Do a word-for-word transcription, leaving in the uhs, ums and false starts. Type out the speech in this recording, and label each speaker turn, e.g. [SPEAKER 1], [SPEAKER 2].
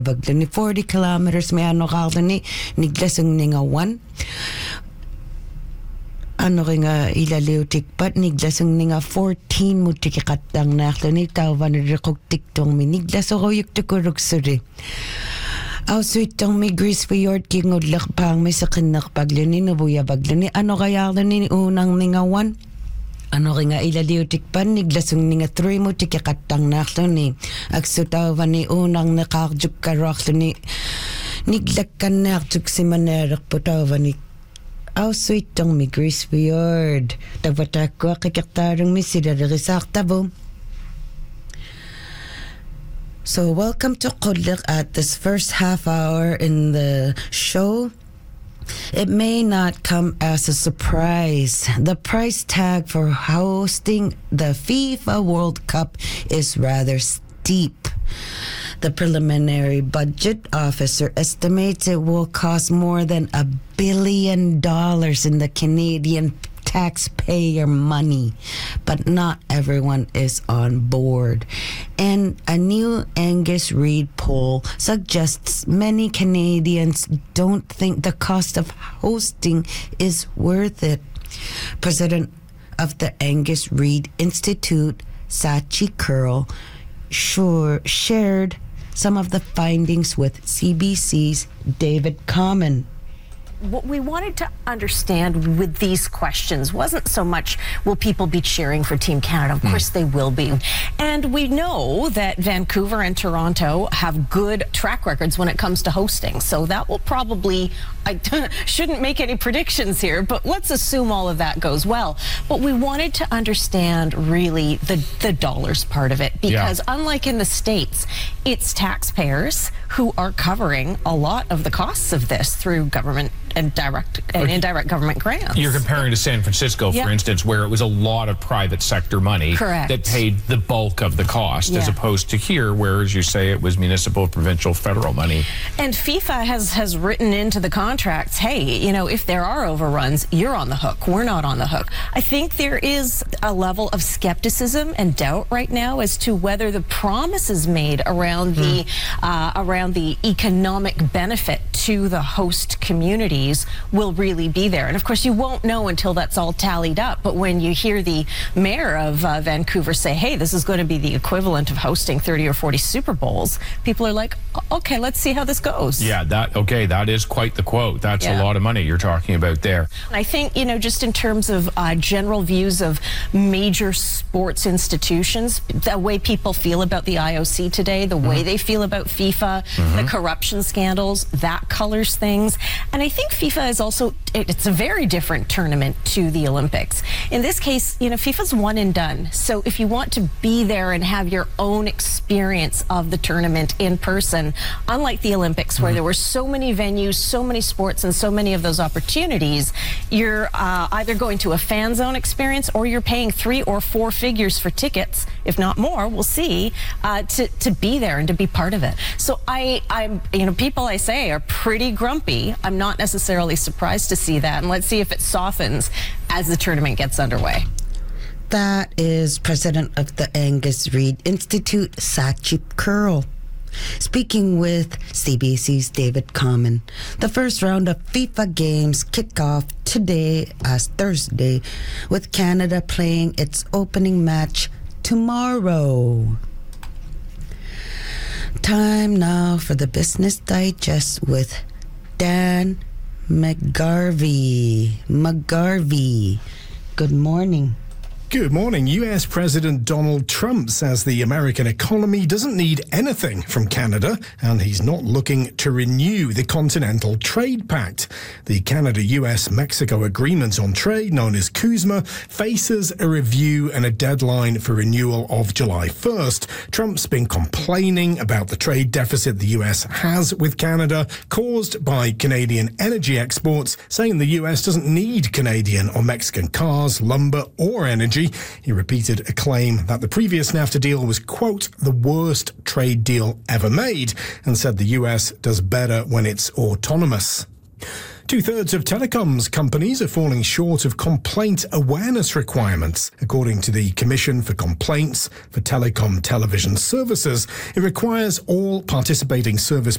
[SPEAKER 1] Bagdani forty kilometers may ano kaldani niglasang ninga one. Ano nga ilaliw tikpat niglasang ninga fourteen mo tikikatang naklani tawan rikog tiktong miniglaso ko yuk tukurog suri. Aw sweet tong may Greece Fjord kingod lakpang may sakinak paglani nabuya baglani ano kaya ni unang ninga one. Ano nga ilaliw tikpan niglasong ninga three mo tikikatang naklani agsutawan ni unang nakakjuk karoklo ni niglakan nakjuk si manerak putawan ni aw sweet tong mi Greece Fjord tagpatak ko kikaktarang mi sila risakta bo. So welcome to Kodlak at this first half hour in the show. It may not come as a surprise. The price tag for hosting the FIFA World Cup is rather steep. The preliminary budget officer estimates it will cost more than a billion dollars in the Canadian taxpayer money, but not everyone is on board. And a new Angus Reid poll suggests many Canadians don't think the cost of hosting is worth it. President of the Angus Reid Institute, Sachi Curl, sure shared some of the findings with C B C's David Common.
[SPEAKER 2] What we wanted to understand with these questions wasn't so much will people be cheering for Team Canada. Of course they will be. And we know that Vancouver and Toronto have good track records when it comes to hosting. So that will probably, I shouldn't make any predictions here, but let's assume all of that goes well. But we wanted to understand really the, the dollars part of it, because yeah. unlike in the States, it's taxpayers who are covering a lot of the costs of this through government and direct and okay. indirect government grants.
[SPEAKER 3] You're comparing to San Francisco, for
[SPEAKER 2] yeah.
[SPEAKER 3] instance, where it was a lot of private sector money
[SPEAKER 2] Correct.
[SPEAKER 3] that paid the bulk of the cost, yeah. as opposed to here, where, as you say, it was municipal, provincial, federal money.
[SPEAKER 2] And FIFA has, has written into the contracts, hey, you know, if there are overruns, you're on the hook. We're not on the hook. I think there is a level of skepticism and doubt right now as to whether the promises made around mm. the uh, around the economic benefit to the host community will really be there. And of course you won't know until that's all tallied up, but when you hear the mayor of uh, Vancouver say, hey, this is going to be the equivalent of hosting thirty or forty Super Bowls, people are like, okay, let's see how this goes.
[SPEAKER 3] Yeah, that okay, that is quite the quote. That's yeah. a lot of money you're talking about there.
[SPEAKER 2] And I think, you know, just in terms of uh, general views of major sports institutions, the way people feel about the I O C today, the mm-hmm. way they feel about FIFA, mm-hmm. the corruption scandals, that colors things. And I think FIFA is also, it's a very different tournament to the Olympics. In this case, you know, FIFA's one and done. So if you want to be there and have your own experience of the tournament in person, unlike the Olympics where mm-hmm. there were so many venues, so many sports, and so many of those opportunities, you're uh, either going to a fan zone experience or you're paying three or four figures for tickets, if not more, we'll see, uh, to, to be there and to be part of it. So I, I'm, you know, people I say are pretty grumpy. I'm not necessarily surprised to see that, and let's see if it softens as the tournament gets underway.
[SPEAKER 1] That is President of the Angus Reid Institute, Sachi Curl, speaking with C B C's David Common. The first round of FIFA games kick off today as Thursday, with Canada playing its opening match tomorrow. Time now for the Business Digest with Dan McGarvey. McGarvey. Good morning.
[SPEAKER 4] Good morning. U S President Donald Trump says the American economy doesn't need anything from Canada, and he's not looking to renew the Continental Trade Pact. The Canada-U S-Mexico Agreement on Trade, known as CUSMA, faces a review and a deadline for renewal of July first. Trump's been complaining about the trade deficit the U S has with Canada, caused by Canadian energy exports, saying the U S doesn't need Canadian or Mexican cars, lumber, or energy. He repeated a claim that the previous NAFTA deal was, quote, the worst trade deal ever made, and said the U S does better when it's autonomous. Two-thirds of telecoms companies are falling short of complaint awareness requirements. According to the Commission for Complaints for Telecom Television Services, it requires all participating service